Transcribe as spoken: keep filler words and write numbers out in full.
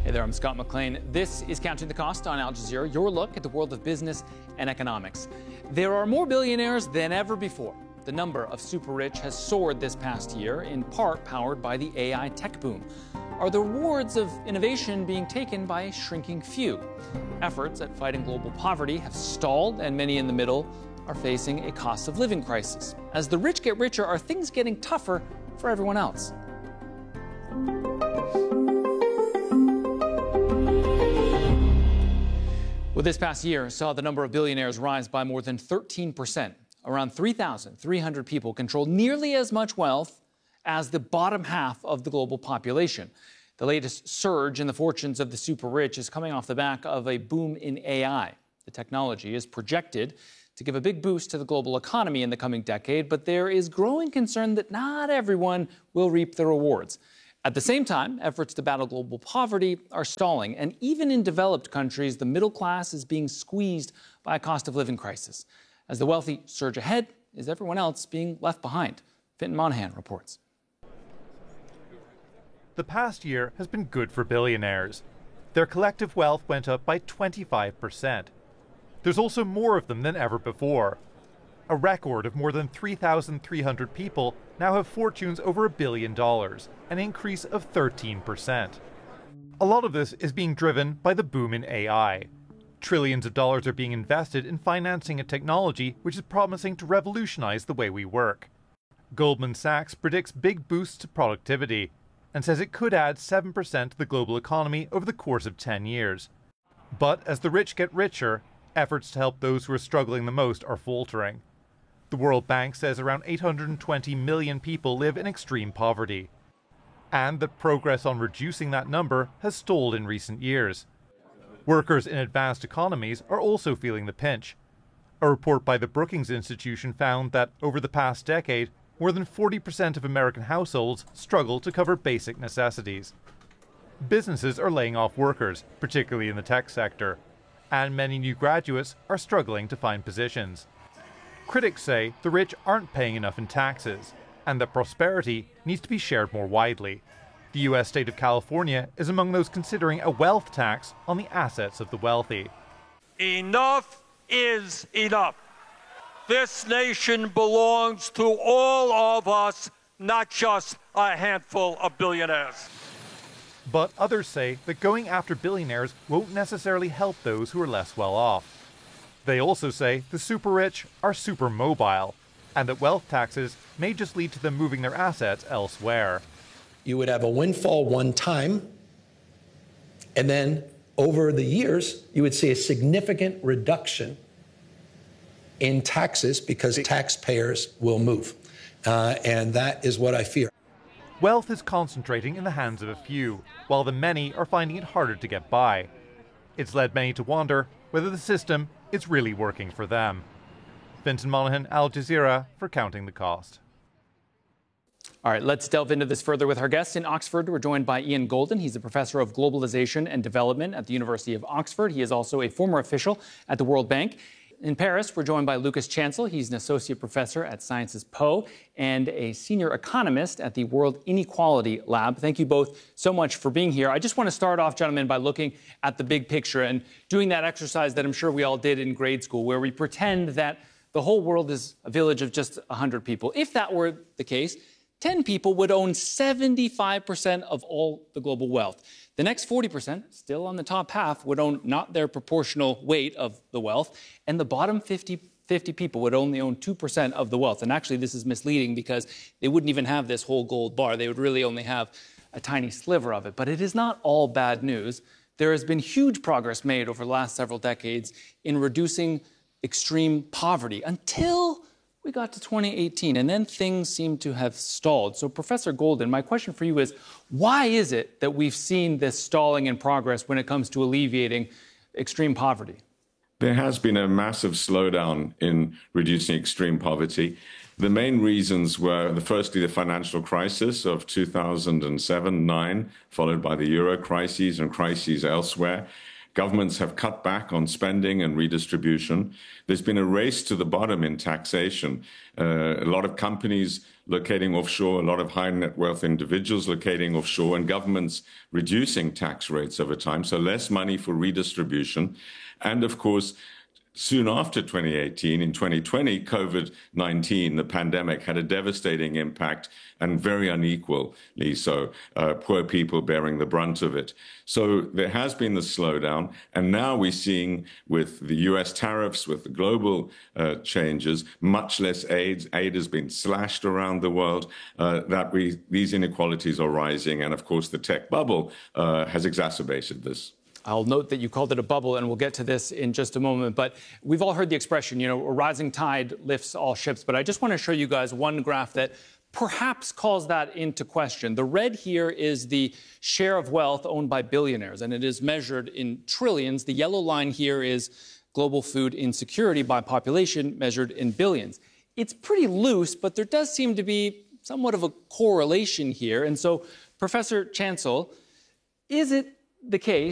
Hey there, I'm Scott McLean. This is Counting the Cost on Al Jazeera, your look at the world of business and economics. There are more billionaires than ever before. The number of super rich has soared this past year, in part powered by the A I tech boom. Are the rewards of innovation being taken by a shrinking few? Efforts at fighting global poverty have stalled, and many in the middle are facing a cost of living crisis. As the rich get richer, are things getting tougher for everyone else? Well, this past year saw the number of billionaires rise by more than thirteen percent. Around three thousand three hundred people control nearly as much wealth as the bottom half of the global population. The latest surge in the fortunes of the super rich is coming off the back of a boom in A I. The technology is projected to give a big boost to the global economy in the coming decade, but there is growing concern that not everyone will reap the rewards. At the same time, efforts to battle global poverty are stalling, and even in developed countries, the middle class is being squeezed by a cost of living crisis. As the wealthy surge ahead, is everyone else being left behind? Fintan Monahan reports. The past year has been good for billionaires. Their collective wealth went up by twenty-five percent. There's also more of them than ever before. A record of more than three thousand three hundred people now have fortunes over a billion dollars, an increase of thirteen percent. A lot of this is being driven by the boom in A I. Trillions of dollars are being invested in financing a technology which is promising to revolutionize the way we work. Goldman Sachs predicts big boosts to productivity and says it could add seven percent to the global economy over the course of ten years. But as the rich get richer, efforts to help those who are struggling the most are faltering. The World Bank says around eight hundred twenty million people live in extreme poverty, and that progress on reducing that number has stalled in recent years. Workers in advanced economies are also feeling the pinch. A report by the Brookings Institution found that over the past decade, more than forty percent of American households struggle to cover basic necessities. Businesses are laying off workers, particularly in the tech sector, and many new graduates are struggling to find positions. Critics say the rich aren't paying enough in taxes, and that prosperity needs to be shared more widely. The U S state of California is among those considering a wealth tax on the assets of the wealthy. Enough is enough. This nation belongs to all of us, not just a handful of billionaires. But others say that going after billionaires won't necessarily help those who are less well off. They also say the super rich are super mobile, and that wealth taxes may just lead to them moving their assets elsewhere. You would have a windfall one time, and then over the years, you would see a significant reduction in taxes because taxpayers will move. Uh, and that is what I fear. Wealth is concentrating in the hands of a few, while the many are finding it harder to get by. It's led many to wonder whether the system is really working for them. Fintan Monahan, Al Jazeera, for Counting the Cost. All right, let's delve into this further with our guests. In Oxford, we're joined by Ian Golden. He's a professor of globalization and development at the University of Oxford. He is also a former official at the World Bank. In Paris, we're joined by Lucas Chancel. He's an associate professor at Sciences Po and a senior economist at the World Inequality Lab. Thank you both so much for being here. I just want to start off, gentlemen, by looking at the big picture and doing that exercise that I'm sure we all did in grade school, where we pretend that the whole world is a village of just one hundred people. If that were the case, ten people would own seventy-five percent of all the global wealth. The next forty percent, still on the top half, would own not their proportional weight of the wealth, and the bottom fifty, fifty people would only own two percent of the wealth. And actually, this is misleading because they wouldn't even have this whole gold bar. They would really only have a tiny sliver of it. But it is not all bad news. There has been huge progress made over the last several decades in reducing extreme poverty until we got to twenty eighteen, and then things seem to have stalled. So, Professor Golden, my question for you is, why is it that we've seen this stalling in progress when it comes to alleviating extreme poverty? There has been a massive slowdown in reducing extreme poverty. The main reasons were, the, firstly, the financial crisis of two thousand seven nine, followed by the euro crises and crises elsewhere. Governments have cut back on spending and redistribution. There's been a race to the bottom in taxation. Uh, a lot of companies locating offshore, a lot of high net worth individuals locating offshore, and governments reducing tax rates over time, so less money for redistribution. And of course, soon after twenty eighteen, in twenty twenty, COVID nineteen, the pandemic, had a devastating impact, and very unequally so, uh, poor people bearing the brunt of it. So there has been the slowdown, and now we're seeing with the U S tariffs, with the global uh, changes, much less aid. Aid has been slashed around the world, uh, that we these inequalities are rising, and of course the tech bubble uh, has exacerbated this. I'll note that you called it a bubble, and we'll get to this in just a moment. But we've all heard the expression, you know, a rising tide lifts all ships. But I just want to show you guys one graph that perhaps calls that into question. The red here is the share of wealth owned by billionaires, and it is measured in trillions. The yellow line here is global food insecurity by population, measured in billions. It's pretty loose, but there does seem to be somewhat of a correlation here. And so, Professor Chancel, is it the case